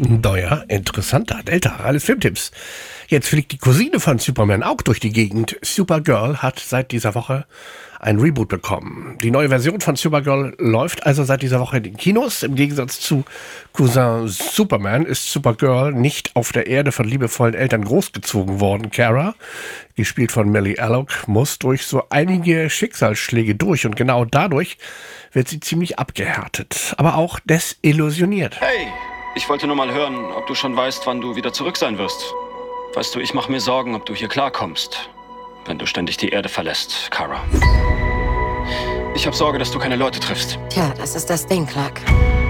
Neuer, interessanter, älter, alles Filmtipps. Jetzt fliegt die Cousine von Superman auch durch die Gegend. Supergirl hat seit dieser Woche ein Reboot bekommen. Die neue Version von Supergirl läuft also seit dieser Woche in den Kinos. Im Gegensatz zu Cousin Superman ist Supergirl nicht auf der Erde von liebevollen Eltern großgezogen worden. Kara, gespielt von Millie Alcock, muss durch so einige Schicksalsschläge durch und genau dadurch wird sie ziemlich abgehärtet, aber auch desillusioniert. Hey, ich wollte nur mal hören, ob du schon weißt, wann du wieder zurück sein wirst. Weißt du, ich mache mir Sorgen, ob du hier klarkommst, wenn du ständig die Erde verlässt, Kara. Ich habe Sorge, dass du keine Leute triffst. Tja, das ist das Ding, Clark.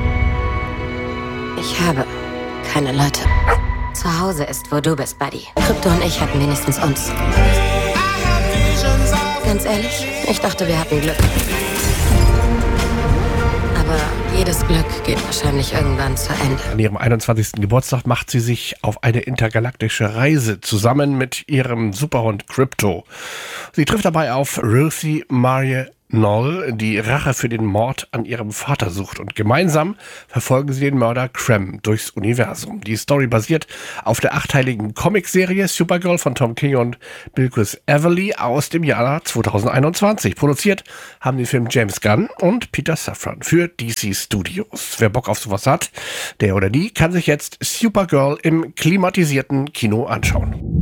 Ich habe keine Leute. Zu Hause ist, wo du bist, Buddy. Krypto und ich hatten wenigstens uns. Ganz ehrlich, ich dachte, wir hatten Glück. Aber jedes Glück geht wahrscheinlich irgendwann zu Ende. An ihrem 21. Geburtstag macht sie sich auf eine intergalaktische Reise zusammen mit ihrem Superhund Krypto. Sie trifft dabei auf Ruthie Marie Noll, die Rache für den Mord an ihrem Vater sucht, und gemeinsam verfolgen sie den Mörder Krem durchs Universum. Die Story basiert auf der 8-teiligen Comicserie Supergirl von Tom King und Bilquis Evely aus dem Jahr 2021. Produziert haben den Film James Gunn und Peter Safran für DC Studios. Wer Bock auf sowas hat, der oder die kann sich jetzt Supergirl im klimatisierten Kino anschauen.